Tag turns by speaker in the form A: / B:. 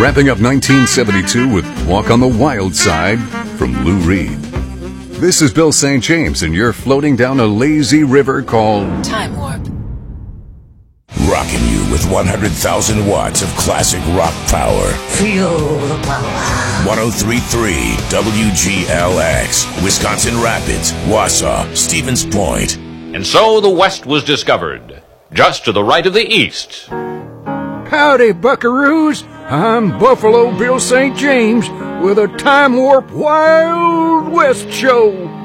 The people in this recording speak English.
A: Wrapping up 1972 with Walk on the Wild Side from Lou Reed. This is Bill St. James, and you're floating down a lazy river called
B: Time Warp.
C: Rocking you with 100,000 watts of classic rock power.
B: Feel the power.
C: 103.3 WGLX, Wisconsin Rapids, Wausau, Stevens Point.
D: And so the West was discovered, just to the right of the East.
E: Howdy, buckaroos. I'm Buffalo Bill St. James with a Time Warp Wild West show.